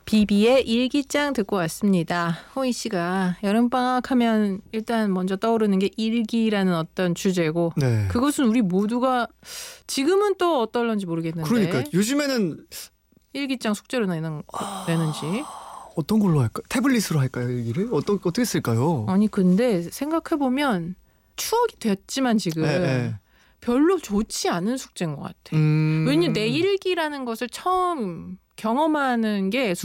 비비의 일기장 듣고 왔습니다. 호이 씨가 여름방학 하면 일단 먼저 떠오르는 게 일기라는 어떤 주제고 네. 그것은 우리 모두가 지금은 또 어떨런지 모르겠는데 그러니까 요즘에는 일기장 숙제로 내는지 어떤 걸로 할까요? 태블릿으로 할까요? 일기를? 어떻게 쓸까요? 아니 근데 생각해보면 추억이 됐지만 지금 네. 별로 좋지 않은 숙제인 것 같아. 왜냐면 내 일기라는 것을 처음 경험하는 게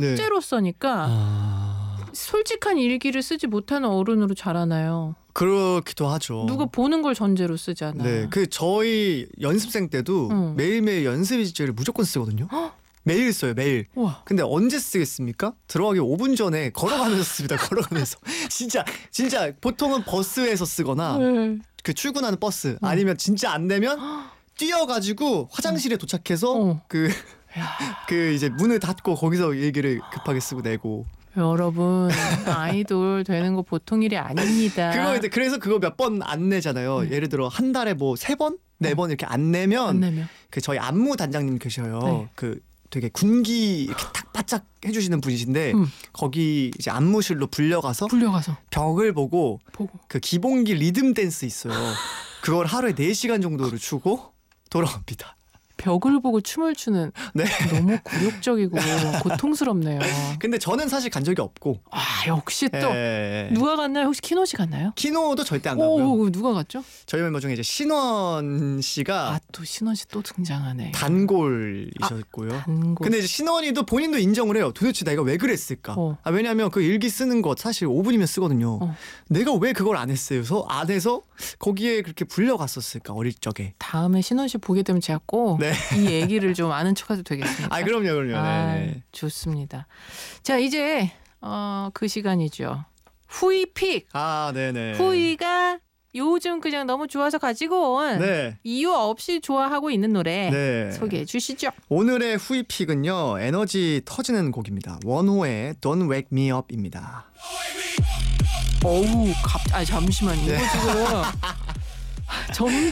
숙제로서니까 솔직한 일기를 쓰지 못하는 어른으로 자라나요. 그렇기도 하죠. 누가 보는 걸 전제로 쓰잖아. 네, 그 저희 연습생 때도 매일매일 연습 일지를 무조건 쓰거든요. 매일 써요, 매일. 우와. 근데 언제 쓰겠습니까? 들어가기 5분 전에 걸어가면서 씁니다. 걸어가면서. 진짜 보통은 버스에서 쓰거나 네. 그 출근하는 버스 아니면 진짜 안 되면 뛰어가지고 화장실에 도착해서 그 이제 문을 닫고 거기서 일기를 급하게 쓰고 내고. 여러분 아이돌 되는 거 보통 일이 아닙니다. 그래서 그거 몇 번 안 내잖아요. 예를 들어 한 달에 뭐 3번, 4번 이렇게 안 내면 그 저희 안무 단장님 계셔요. 네. 그 되게 군기 이렇게 탁 바짝 해주시는 분이신데 거기 이제 안무실로 불려가서 벽을 보고 그 기본기 리듬 댄스 있어요. 그걸 하루에 4시간 정도를 추고 돌아옵니다. 벽을 보고 춤을 추는 네. 너무 굴욕적이고 고통스럽네요. 근데 저는 사실 간 적이 없고. 아 역시 또 누가 갔나요? 혹시 키노 씨 갔나요? 키노도 절대 안 가고요. 오, 누가 갔죠? 저희 멤버 중에 이제 신원 씨가 또 신원 씨 또 등장하네. 단골이셨고요. 단골. 근데 이제 신원이도 본인도 인정을 해요. 도대체 내가 왜 그랬을까? 왜냐하면 그 일기 쓰는 거 사실 5분이면 쓰거든요. 내가 왜 그걸 안 했어요? 안 해서 거기에 그렇게 불려갔었을까 어릴 적에. 다음에 신원 씨 보게 되면 제가 꼭 이 얘기를 좀 아는 척해도 되겠습니까? 아 그럼요. 네. 좋습니다. 자 이제 그 시간이죠. 후이픽. 아 네네. 후이가 요즘 그냥 너무 좋아서 가지고 온 이유 없이 좋아하고 있는 노래 소개해 주시죠. 오늘의 후이픽은요. 에너지 터지는 곡입니다. 원호의 Don't Wake Me Up입니다. 어우 잠시만요. 이거 지금